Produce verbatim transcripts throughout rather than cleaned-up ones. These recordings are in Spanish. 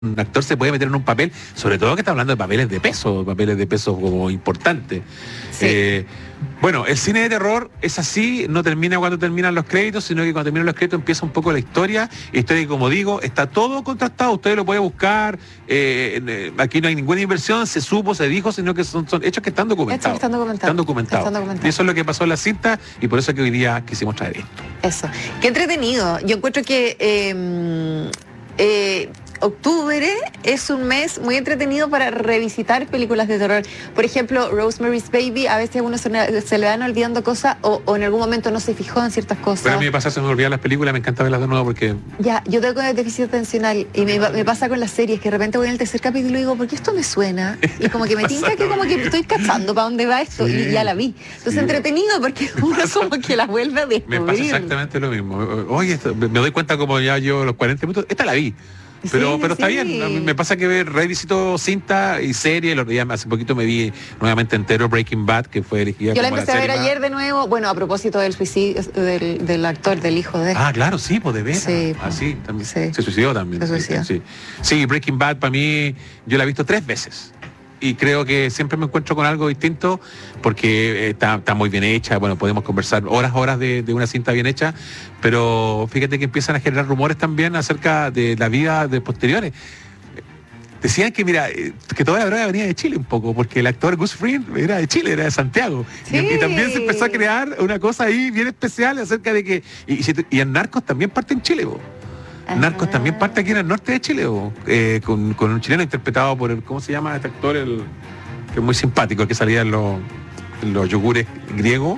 un actor se puede meter en un papel, sobre todo que está hablando de papeles de peso, papeles de peso como importantes. Sí. Eh, bueno, el cine de terror es así, no termina cuando terminan los créditos, sino que cuando terminan los créditos empieza un poco la historia, historia que, como digo, está todo contrastado, usted lo puede buscar, eh, aquí no hay ninguna inversión, se supo, se dijo, sino que son, son hechos que están documentados. Están documentados. Están documentados. Están documentados. Y eso es lo que pasó en la cinta, y por eso es que hoy día quisimos traer esto. Eso. Qué entretenido. Yo encuentro que eh, eh, octubre es un mes muy entretenido para revisitar películas de terror. Por ejemplo, Rosemary's Baby, a veces a uno se, se le van olvidando cosas o, o en algún momento no se fijó en ciertas cosas. Pero a mí me pasa, se me olvidan las películas, me encanta verlas de nuevo porque... Ya, yo tengo déficit atencional y me, me pasa con las series, que de repente voy en el tercer capítulo y digo, ¿por qué esto me suena? Y como que me tinca que como que estoy cachando para dónde va esto, sí, y ya la vi. Entonces, sí, entretenido porque uno como que la vuelve a descubrir. Me pasa exactamente lo mismo. Oye, esto, me doy cuenta como ya yo los cuarenta minutos, esta la vi. Pero, sí, pero está sí. bien, a mí me pasa que ver, revisito cinta y serie, los días, hace poquito me vi nuevamente entero Breaking Bad, que fue elegida. Yo la empecé la a ver ayer más. de nuevo, bueno, a propósito del suicidio del, del actor, del hijo de... Ah, claro, sí, pues de veras. Sí, ah, sí, también. Sí. Se suicidó también. Se suicidó. Sí, sí. sí, Breaking Bad para mí, yo la he visto tres veces. Y creo que siempre me encuentro con algo distinto porque está, está muy bien hecha. Bueno, podemos conversar horas, horas de, de una cinta bien hecha, pero fíjate que empiezan a generar rumores también acerca de la vida de posteriores. Decían que, mira, que toda la droga venía de Chile un poco, porque el actor Gus Fring era de Chile, era de Santiago. Sí. Y, y también se empezó a crear una cosa ahí bien especial acerca de que... Y, y en Narcos también parte en Chile, vos. Narcos también parte aquí en el norte de Chile, o, eh, con, con un chileno interpretado por el, ¿cómo se llama este actor? El, que es muy simpático, el que salía en los, en los yogures griegos.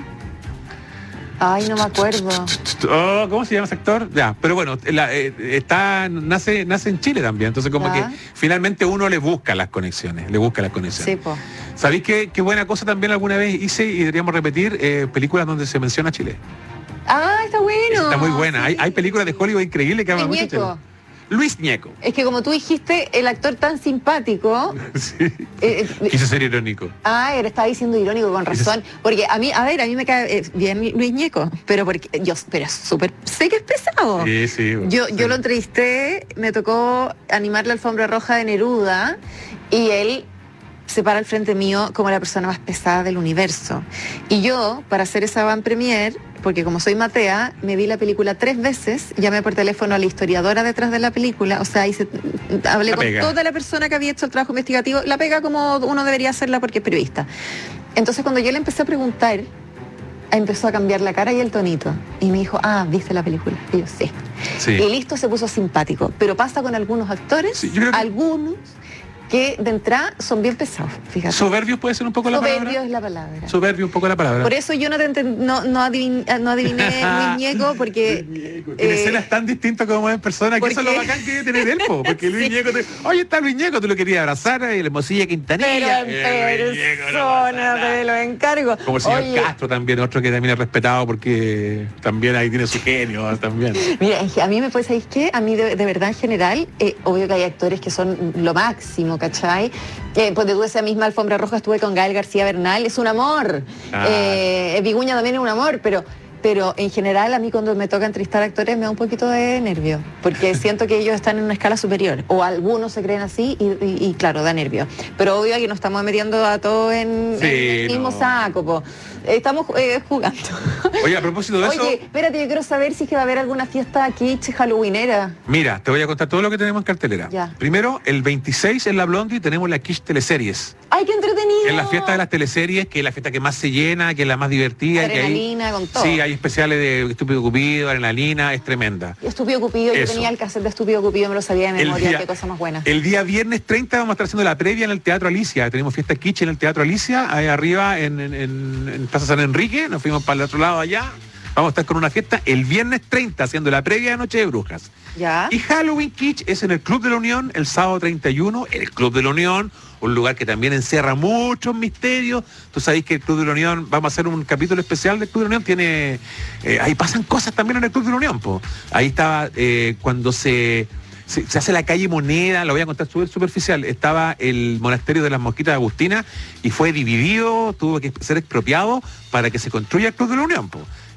Ay, no me acuerdo. Oh, ¿cómo se llama ese actor? Ya, pero bueno, la, eh, está, nace, nace en Chile también, entonces como ¿Ya? que finalmente uno le busca las conexiones, le busca las conexiones. Sí, po. ¿Sabéis qué, qué buena cosa también alguna vez hice y deberíamos repetir? Eh, películas donde se menciona Chile. Ah, está bueno. Está muy buena. Sí. Hay, hay películas de Hollywood increíbles que hablan mucho Chile. Luis Ñeco. Es que como tú dijiste, el actor tan simpático... Sí. Eh, eh, Quise ser irónico. Ah, él estaba diciendo irónico con razón. Porque a mí, a ver, a mí me cae eh, bien Luis Ñeco, pero porque yo, pero es súper, sé que es pesado. Sí, sí. Yo, sí. yo lo entrevisté, me tocó animar la alfombra roja de Neruda y él se para al frente mío como la persona más pesada del universo. Y yo, para hacer esa van premier, porque como soy Matea, me vi la película tres veces, llamé por teléfono a la historiadora detrás de la película, o sea, hice, hablé la con pega. toda la persona que había hecho el trabajo investigativo, la pega como uno debería hacerla porque es periodista. Entonces cuando yo le empecé a preguntar, empezó a cambiar la cara y el tonito. Y me dijo, ah, ¿viste la película? Y yo, sí. sí. Y listo, se puso simpático. Pero pasa con algunos actores, sí, que... algunos... que de entrada son bien pesados, fíjate. Soberbio puede ser un poco la Soberbio palabra. Soberbio es la palabra. Soberbio un poco la palabra. Por eso yo no te ent- no, no, adivin- no adiviné Luis Ñeco, porque... Luis Ñeco. Tiene eh, escenas tan distintas como en persona, que eso es lo bacán que debe tener él, po, porque Luis sí. Ñeco te... Oye, está Luis Ñeco, tú lo querías abrazar, y la Hermosilla Quintanilla. Pero en eh, persona, no te lo encargo. Como el señor Oye, Castro también, otro que también es respetado porque también ahí tiene su genio también. Mira, a mí me puede, ¿sabéis qué? A mí de, de verdad en general, eh, obvio que hay actores que son lo máximo, ¿cachai? Eh, pues de esa misma alfombra roja estuve con Gael García Bernal, es un amor. Ah. Eh, Viguña también es un amor, pero, pero en general a mí cuando me toca entrevistar actores me da un poquito de nervio, porque siento que ellos están en una escala superior, o algunos se creen así y, y, y claro, da nervio. Pero obvio que nos estamos metiendo a todos en, sí, en el mismo no. saco, po. Estamos eh, jugando. Oye, a propósito de Oye, eso... Oye, espérate, yo quiero saber si es que va a haber alguna fiesta kitsch halloweenera. Mira, te voy a contar todo lo que tenemos en cartelera. Ya. Primero, el veintiséis en la Blondie tenemos la Kitsch Teleseries. ¡Ay, qué entretenido! En la fiesta de las teleseries, que es la fiesta que más se llena, que es la más divertida. Adrenalina, que hay, con todo. Sí, hay especiales de Estúpido Cupido, Adrenalina, es tremenda. Estúpido Cupido, Eso. Yo tenía el cassette de Estúpido Cupido, me lo sabía de memoria, día, qué cosa más buena. El día viernes treinta vamos a estar haciendo la previa en el Teatro Alicia. Tenemos fiesta kitsch en el Teatro Alicia, ahí arriba en, en, en, en Plaza San Enrique. Nos fuimos para el otro lado allá. Vamos a estar con una fiesta el viernes treinta, haciendo la previa de Noche de Brujas. ¿Ya? Y Halloween Kitsch es en el Club de la Unión el sábado treinta y uno, el Club de la Unión, un lugar que también encierra muchos misterios. Tú sabéis que el Club de la Unión, vamos a hacer un capítulo especial del Club de la Unión, tiene, eh, ahí pasan cosas también en el Club de la Unión, po. Ahí estaba eh, cuando se... Se, se hace la calle Moneda, lo voy a contar súper superficial, estaba el monasterio de las Mosquitas de Agustina y fue dividido, tuvo que ser expropiado para que se construya el Club de la Unión, po.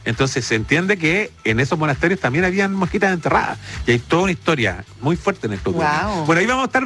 Entonces se entiende que en esos monasterios también habían mosquitas enterradas. Y hay toda una historia muy fuerte en el Club Wow. Dueñas. Bueno, ahí vamos a estar